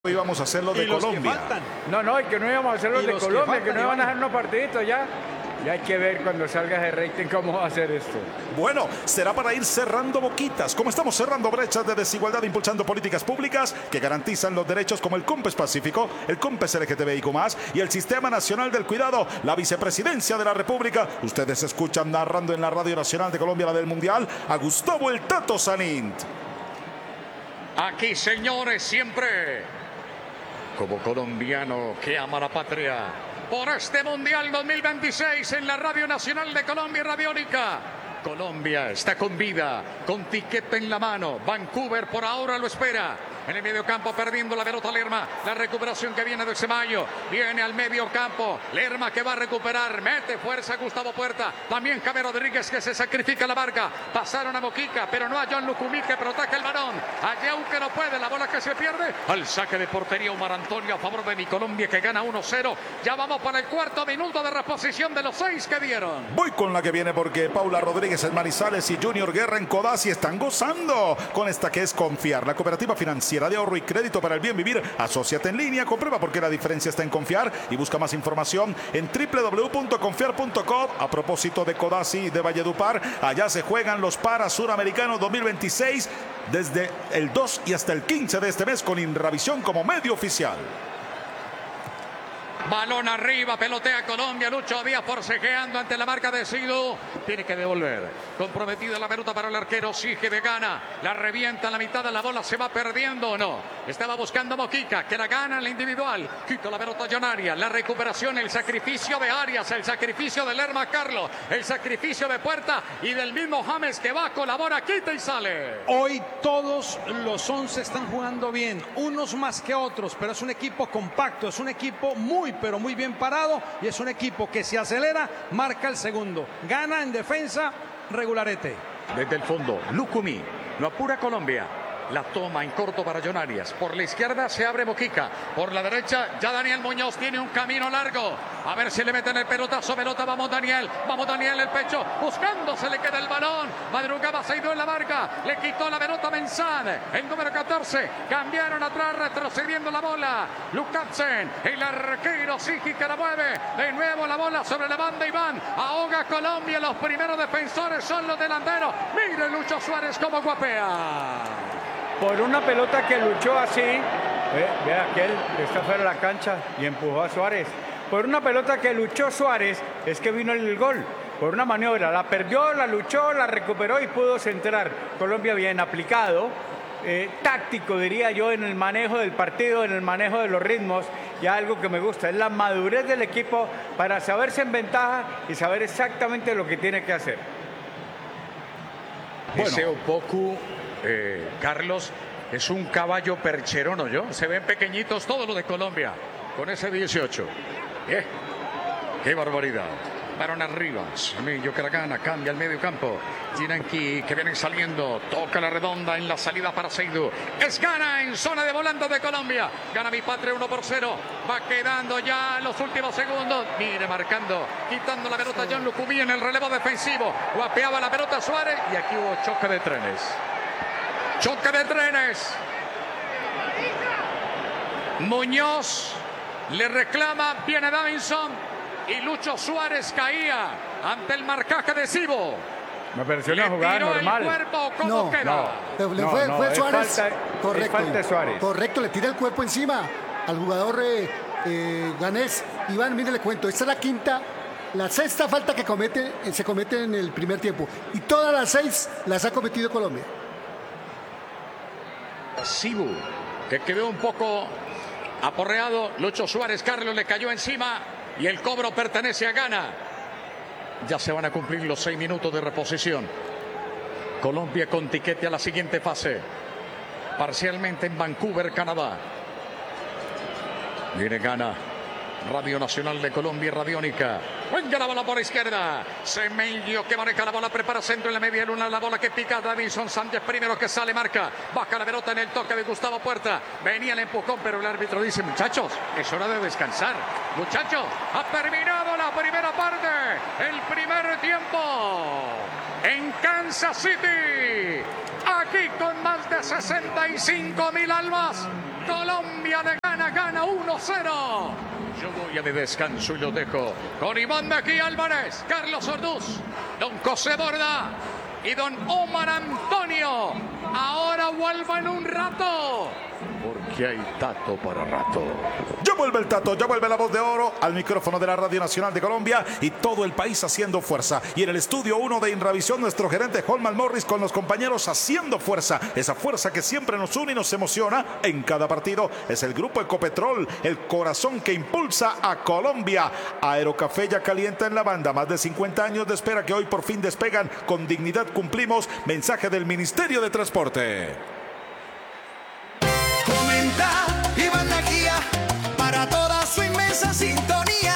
íbamos a hacer lo de Colombia. No, y que no íbamos a hacer los de Colombia, que no iban a hacer unos partiditos ya. Y hay que ver cuando salga ese rating cómo va a ser esto. Bueno, será para ir cerrando boquitas. Como estamos cerrando brechas de desigualdad, impulsando políticas públicas que garantizan los derechos como el COMPES Pacífico, el COMPES LGTBIQ+, y el Sistema Nacional del Cuidado, la Vicepresidencia de la República. Ustedes escuchan narrando en la Radio Nacional de Colombia, la del Mundial, a Gustavo el Tato Sanint. Aquí, señores, siempre como colombiano que ama la patria, por este Mundial 2026 en la Radio Nacional de Colombia y Radiónica. Colombia está con vida, con tiquete en la mano. Vancouver por ahora lo espera. En el medio campo perdiendo la pelota Lerma. La recuperación que viene de Semayo. Viene al medio campo. Lerma que va a recuperar. Mete fuerza Gustavo Puerta. También Javier Rodríguez que se sacrifica la marca. Pasaron a Mojica, pero no a John Lucumí que protege el balón. Allá aunque no puede. La bola que se pierde. Al saque de portería Omar Antonio a favor de mi Colombia que gana 1-0. Ya vamos para el cuarto minuto de reposición de los 6 que dieron. Voy con la que viene porque Paula Rodríguez en Manizales y Junior Guerra en Codazzi están gozando con esta que es Confiar, la cooperativa financiera de ahorro y crédito para el bien vivir. Asóciate en línea, comprueba por qué la diferencia está en confiar y busca más información en www.confiar.com. A propósito de Codazzi de Valledupar, allá se juegan los Para Suramericanos 2026 desde el 2 y hasta el 15 de este mes con Inravisión como medio oficial. Balón arriba, pelotea Colombia. Lucho Díaz forcejeando ante la marca de Sido. Tiene que devolver. Comprometida la pelota para el arquero Sige de Gana. La revienta a la mitad de la bola. ¿Se va perdiendo o no? Estaba buscando Mojica, que la gana en la individual. Quita la pelota Jonaria. La recuperación, el sacrificio de Arias, el sacrificio de Lerma Carlos, el sacrificio de Puerta y del mismo James que va, colabora, quita y sale. Hoy todos los 11 están jugando bien, unos más que otros, pero es un equipo compacto, es un equipo pero muy bien parado y es un equipo que si acelera, marca el segundo. Gana en defensa, regularete. Desde el fondo, Lucumí, lo apura Colombia. La toma en corto para Jonarias. Por la izquierda se abre Mojica. Por la derecha ya Daniel Muñoz tiene un camino largo. A ver si le meten el pelotazo. Pelota, vamos Daniel. Vamos Daniel, el pecho. Buscando, se le queda el balón. Madrugaba, se ha ido en la marca. Le quitó la pelota Mensah. El número 14. Cambiaron atrás, retrocediendo la bola. Lukatsen, el arquero Sigi que la mueve. De nuevo la bola sobre la banda Iván. Ahoga Colombia. Los primeros defensores son los delanteros. Mire Lucho Suárez como guapea. Por una pelota que luchó así, vea aquel que está fuera de la cancha y empujó a Suárez. Por una pelota que luchó Suárez es que vino el gol. Por una maniobra, la perdió, la luchó, la recuperó y pudo centrar. Colombia bien aplicado, táctico diría yo en el manejo del partido, en el manejo de los ritmos. Y algo que me gusta es la madurez del equipo para saberse en ventaja y saber exactamente lo que tiene que hacer. Bueno. Ese Opoku, Carlos, es un caballo percherón, ¿no? Yo se ven pequeñitos todos los de Colombia con ese 18. ¡Qué barbaridad! Varón arriba, Semillo que la gana, cambia el medio campo. Tiranqui que vienen saliendo, toca la redonda en la salida para Seydou. Es Gana en zona de volante de Colombia. Gana mi patria 1-0. Va quedando ya los últimos segundos. Mire, marcando, quitando la pelota John Lucumí en el relevo defensivo. Guapeaba la pelota Suárez y aquí hubo choque de trenes. Choque de trenes. Muñoz le reclama, viene Davinson y Lucho Suárez caía ante el marcaje de Sibo. Me pareció una jugada normal. El cuerpo, ¿cómo queda? Fue Suárez. Falta, correcto. falta de Suárez. Correcto, le tira el cuerpo encima al jugador ganés. Iván, mire, le cuento, esta es la sexta falta que se comete en el primer tiempo. Y todas las 6 las ha cometido Colombia. Sibu, que quedó un poco aporreado. Lucho Suárez, Carlos le cayó encima y el cobro pertenece a Gana. Ya se van a cumplir los 6 minutos de reposición. Colombia con tiquete a la siguiente fase. Parcialmente en Vancouver, Canadá. Viene Gana. Radio Nacional de Colombia y Radiónica. Venga la bola por izquierda. Semillo que maneja la bola, prepara centro en la media luna. La bola que pica Davinson Sánchez, primero que sale, marca. Baja la pelota en el toque de Gustavo Puerta. Venía el empujón, pero el árbitro dice: muchachos, es hora de descansar. Muchachos, ha terminado la primera parte. El primer tiempo en Kansas City. Aquí con más de 65,000 almas. Colombia de gana 1-0. Yo voy a mi descanso y lo dejo con Iván Mejía Álvarez, Carlos Orduz, don José Borda y don Omar Antonio. Ahora vuelvo en un rato, porque hay tato para rato. Ya vuelve el Tato, ya vuelve la voz de oro al micrófono de la Radio Nacional de Colombia y todo el país haciendo fuerza. Y en el estudio 1 de Inravisión, nuestro gerente Holman Morris con los compañeros haciendo fuerza. Esa fuerza que siempre nos une y nos emociona en cada partido. Es el Grupo Ecopetrol, el corazón que impulsa a Colombia. Aerocafé ya calienta en la banda. Más de 50 años de espera que hoy por fin despegan. Con dignidad cumplimos. Mensaje del Ministerio de Transporte. Comenta Iván Mejía para toda su inmensa sintonía.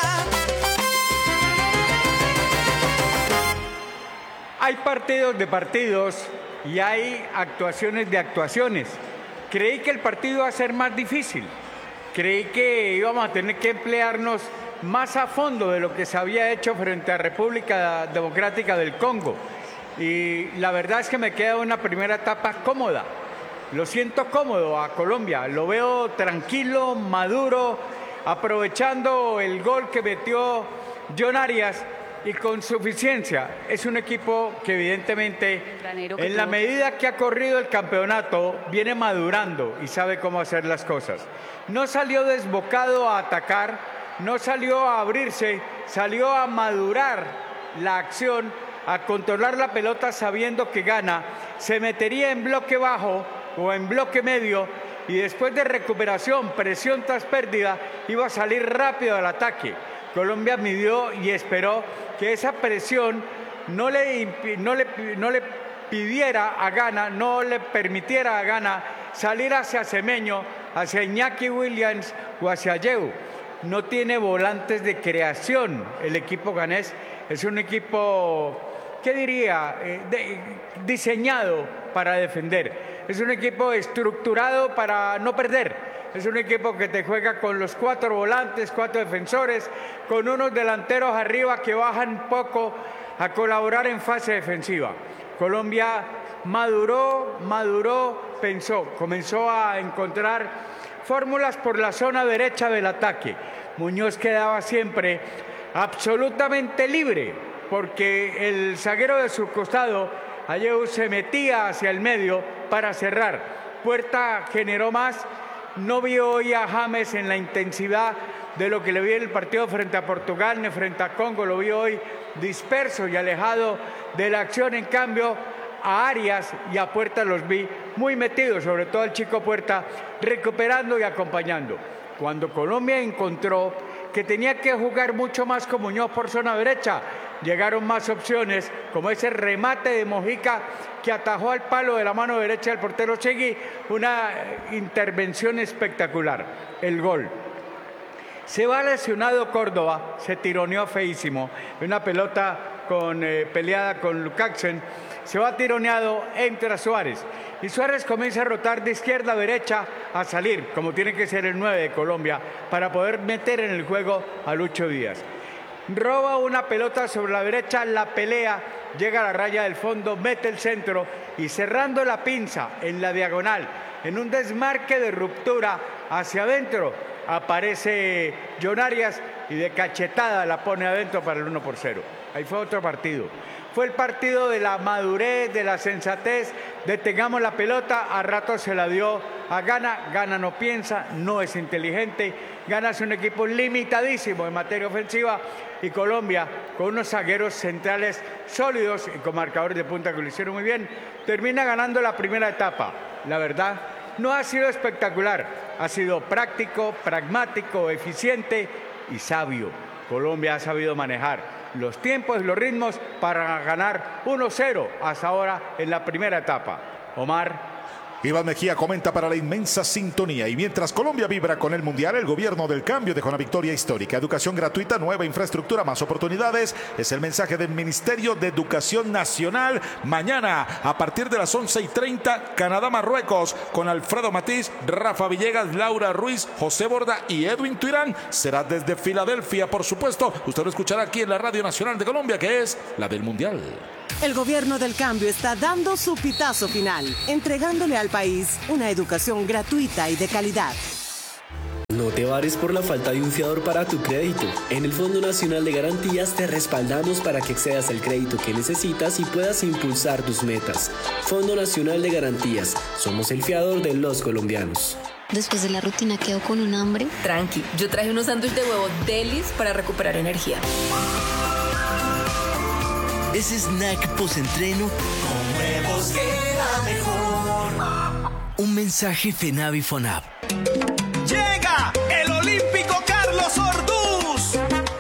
Hay partidos de partidos y hay actuaciones de actuaciones. Creí que el partido iba a ser más difícil. Creí que íbamos a tener que emplearnos más a fondo de lo que se había hecho frente a República Democrática del Congo. Y la verdad es que me queda una primera etapa cómoda. Lo siento cómodo a Colombia. Lo veo tranquilo, maduro, aprovechando el gol que metió John Arias y con suficiencia. Es un equipo que evidentemente, en la medida que ha corrido el campeonato, viene madurando y sabe cómo hacer las cosas. No salió desbocado a atacar, no salió a abrirse, salió a madurar la acción, a controlar la pelota sabiendo que gana, se metería en bloque bajo o en bloque medio y después de recuperación, presión tras pérdida, iba a salir rápido al ataque. Colombia midió y esperó que esa presión no le pidiera a Ghana, no le permitiera a Ghana salir hacia Semeño, hacia Iñaki Williams o hacia Yeu. No tiene volantes de creación el equipo ganés, es un equipo, ¿qué diría? Diseñado para defender. Es un equipo estructurado para no perder. Es un equipo que te juega con los 4 volantes, 4 defensores, con unos delanteros arriba que bajan poco a colaborar en fase defensiva. Colombia maduró, pensó, comenzó a encontrar fórmulas por la zona derecha del ataque. Muñoz quedaba siempre absolutamente libre, porque el zaguero de su costado, Ayew, se metía hacia el medio para cerrar. Puerta generó más. No vio hoy a James en la intensidad de lo que le vi en el partido frente a Portugal ni frente a Congo. Lo vio hoy disperso y alejado de la acción. En cambio, a Arias y a Puerta los vi muy metidos, sobre todo el chico Puerta, recuperando y acompañando. Cuando Colombia encontró que tenía que jugar mucho más con Muñoz por zona derecha, llegaron más opciones, como ese remate de Mojica que atajó al palo de la mano derecha del portero Chegui, una intervención espectacular, el gol. Se va lesionado Córdoba, se tironeó feísimo, una pelota peleada con Lukácsen, se va tironeado, entra Suárez, y Suárez comienza a rotar de izquierda a derecha a salir, como tiene que ser el 9 de Colombia, para poder meter en el juego a Lucho Díaz. Roba una pelota sobre la derecha, la pelea, llega a la raya del fondo, mete el centro y cerrando la pinza en la diagonal, en un desmarque de ruptura hacia adentro, aparece John Arias y de cachetada la pone adentro para el 1-0. Ahí fue otro partido. Fue el partido de la madurez, de la sensatez, de tengamos la pelota, a rato se la dio a Ghana. Ghana no piensa, no es inteligente. Ghana es un equipo limitadísimo en materia ofensiva y Colombia, con unos zagueros centrales sólidos y con marcadores de punta que lo hicieron muy bien, termina ganando la primera etapa. La verdad, no ha sido espectacular, ha sido práctico, pragmático, eficiente y sabio. Colombia ha sabido manejar los tiempos y los ritmos para ganar 1-0 hasta ahora en la primera etapa. Omar. Iván Mejía comenta para la inmensa sintonía. Y mientras Colombia vibra con el Mundial, el gobierno del cambio dejó una victoria histórica. Educación gratuita, nueva infraestructura, más oportunidades. Es el mensaje del Ministerio de Educación Nacional. Mañana, a partir de las 11:30, Canadá-Marruecos, con Alfredo Matiz, Rafa Villegas, Laura Ruiz, José Borda y Edwin Tuirán. Será desde Filadelfia, por supuesto. Usted lo escuchará aquí en la Radio Nacional de Colombia, que es la del Mundial. El gobierno del cambio está dando su pitazo final, entregándole al país una educación gratuita y de calidad. No te vares por la falta de un fiador para tu crédito. En el Fondo Nacional de Garantías te respaldamos para que accedas al crédito que necesitas y puedas impulsar tus metas. Fondo Nacional de Garantías. Somos el fiador de los colombianos. Después de la rutina quedo con un hambre. Tranqui, yo traje unos sándwiches de huevo delis para recuperar energía. Ese snack post-entreno con huevos queda mejor. Un mensaje FENAVI FONAV. Llega el olímpico Carlos Orduz.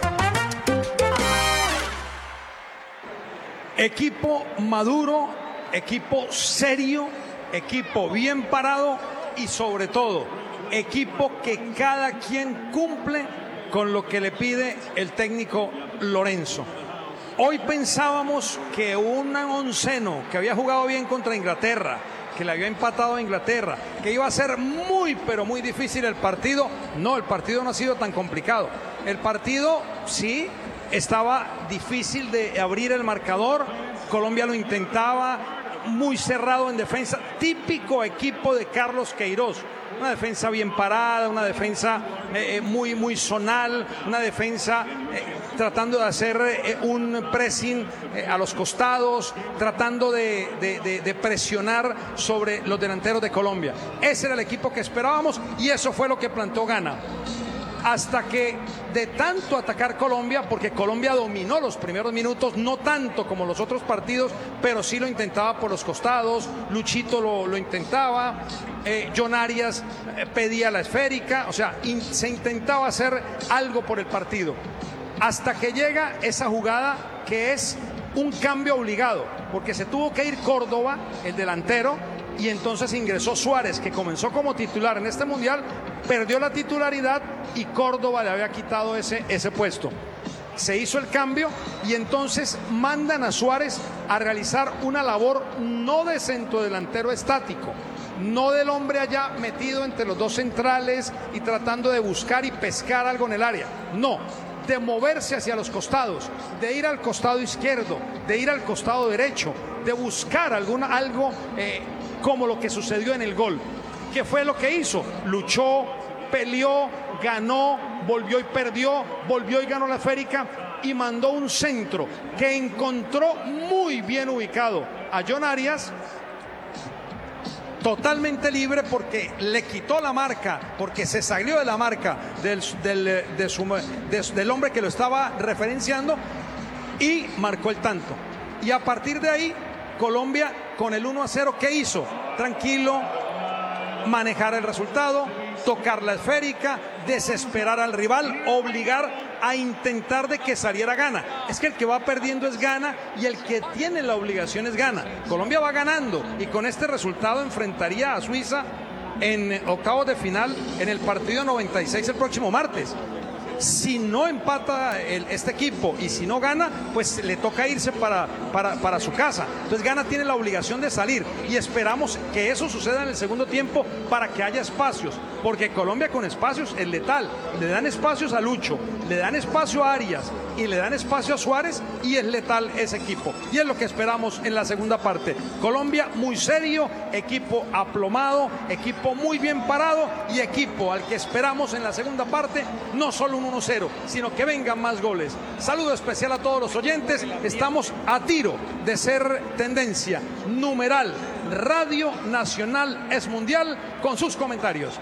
Equipo maduro, equipo serio, equipo bien parado y sobre todo, equipo que cada quien cumple con lo que le pide el técnico Lorenzo. Hoy pensábamos que un onceno que había jugado bien contra Inglaterra, que le había empatado a Inglaterra, que iba a ser muy, pero muy difícil el partido. No, el partido no ha sido tan complicado. El partido, sí, estaba difícil de abrir el marcador. Colombia lo intentaba, muy cerrado en defensa. Típico equipo de Carlos Queiroz. Una defensa bien parada, una defensa muy zonal, una defensa tratando de hacer un pressing a los costados, tratando de presionar sobre los delanteros de Colombia. Ese era el equipo que esperábamos y eso fue lo que plantó Ghana. Hasta que de tanto atacar Colombia, porque Colombia dominó los primeros minutos, no tanto como los otros partidos, pero sí lo intentaba por los costados, Luchito lo intentaba, John Arias pedía la esférica, o sea, se intentaba hacer algo por el partido. Hasta que llega esa jugada que es un cambio obligado, porque se tuvo que ir Córdoba, el delantero, y entonces ingresó Suárez, que comenzó como titular en este mundial, perdió la titularidad y Córdoba le había quitado ese puesto. Se hizo el cambio y entonces mandan a Suárez a realizar una labor no de centrodelantero estático, no del hombre allá metido entre los dos centrales y tratando de buscar y pescar algo en el área, no, de moverse hacia los costados, de ir al costado izquierdo, de ir al costado derecho, de buscar algo como lo que sucedió en el gol. ¿Qué fue lo que hizo? Luchó, peleó, ganó, volvió y perdió, volvió y ganó la esférica y mandó un centro que encontró muy bien ubicado a John Arias, totalmente libre porque le quitó la marca, porque se salió de la marca del hombre que lo estaba referenciando y marcó el tanto. Y a partir de ahí, Colombia con el 1-0, ¿qué hizo? Tranquilo, manejar el resultado, tocar la esférica, desesperar al rival, obligar a intentar de que saliera Ghana. Es que el que va perdiendo es Ghana y el que tiene la obligación es Ghana. Colombia va ganando y con este resultado enfrentaría a Suiza en octavos de final en el partido 96 el próximo martes. Si no empata este equipo y si no gana, pues le toca irse para su casa. Entonces Ghana tiene la obligación de salir y esperamos que eso suceda en el segundo tiempo para que haya espacios, porque Colombia con espacios es letal. Le dan espacios a Lucho, le dan espacio a Arias y le dan espacio a Suárez y es letal ese equipo. Y es lo que esperamos en la segunda parte. Colombia muy serio, equipo aplomado, equipo muy bien parado y equipo al que esperamos en la segunda parte no solo un 1-0, sino que vengan más goles. Saludo especial a todos los oyentes. Estamos a tiro de ser tendencia. Numeral Radio Nacional es Mundial con sus comentarios.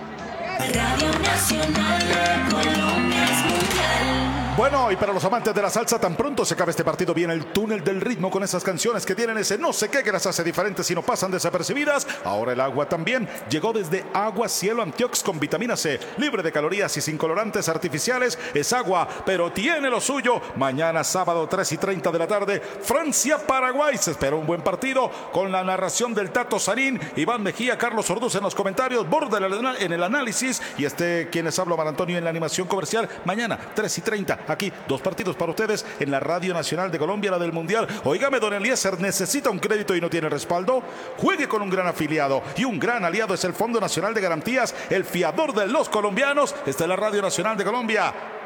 Radio Nacional de Colombia es Mundial. Bueno, y para los amantes de la salsa, tan pronto se acaba este partido, viene el túnel del ritmo con esas canciones que tienen ese no sé qué que las hace diferentes y no pasan desapercibidas. Ahora el agua también llegó desde Agua Cielo Antiox con vitamina C, libre de calorías y sin colorantes artificiales. Es agua, pero tiene lo suyo. Mañana sábado 3:30 de la tarde, Francia-Paraguay. Se espera un buen partido con la narración del Tato Sanín, Iván Mejía, Carlos Orduz en los comentarios, Borda en el análisis y quienes hablo, Mar Antonio, en la animación comercial. Mañana 3:30. Aquí, dos partidos para ustedes en la Radio Nacional de Colombia, la del Mundial. Óigame, don Eliezer, ¿necesita un crédito y no tiene respaldo? Juegue con un gran afiliado y un gran aliado es el Fondo Nacional de Garantías, el fiador de los colombianos. Esta es la Radio Nacional de Colombia,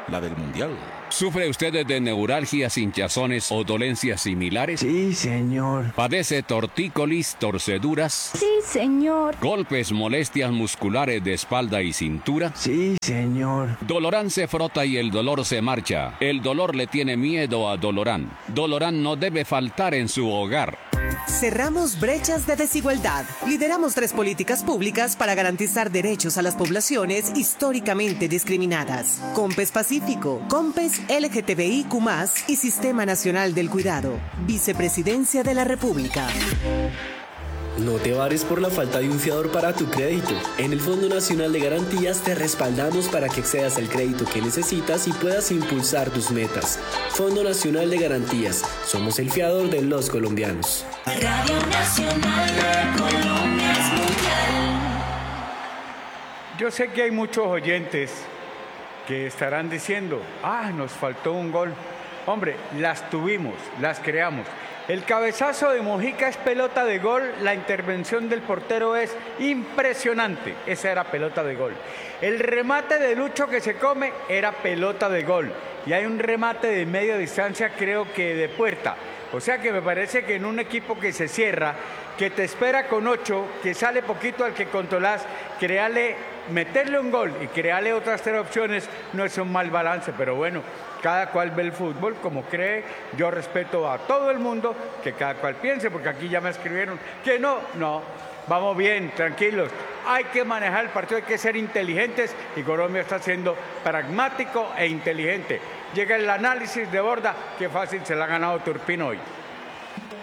la del Mundial. ¿Sufre usted de neuralgias, hinchazones o dolencias similares? Sí, señor. ¿Padece tortícolis, torceduras? Sí, señor. ¿Golpes, molestias musculares de espalda y cintura? Sí, señor. Dolorán se frota y el dolor se marcha. El dolor le tiene miedo a Dolorán. Dolorán no debe faltar en su hogar. Cerramos brechas de desigualdad. Lideramos 3 políticas públicas para garantizar derechos a las poblaciones históricamente discriminadas. COMPES Pacífico, COMPES LGTBIQ+, y Sistema Nacional del Cuidado. Vicepresidencia de la República. No te vares por la falta de un fiador para tu crédito. En el Fondo Nacional de Garantías te respaldamos para que accedas al crédito que necesitas y puedas impulsar tus metas. Fondo Nacional de Garantías. Somos el fiador de los colombianos. Radio Nacional de Colombia es mundial. Yo sé que hay muchos oyentes que estarán diciendo, nos faltó un gol. Hombre, las tuvimos, las creamos. El cabezazo de Mojica es pelota de gol, la intervención del portero es impresionante, esa era pelota de gol. El remate de Lucho que se come era pelota de gol. Y hay un remate de media distancia, creo que de puerta. O sea que me parece que en un equipo que se cierra, que te espera con 8, que sale poquito al que controlas, meterle un gol y crearle otras 3 opciones no es un mal balance, pero bueno, cada cual ve el fútbol como cree. Yo respeto a todo el mundo, que cada cual piense, porque aquí ya me escribieron que no, vamos bien, tranquilos. Hay que manejar el partido, hay que ser inteligentes y Colombia está siendo pragmático e inteligente. Llega el análisis de Borda, qué fácil se la ha ganado Turpin hoy.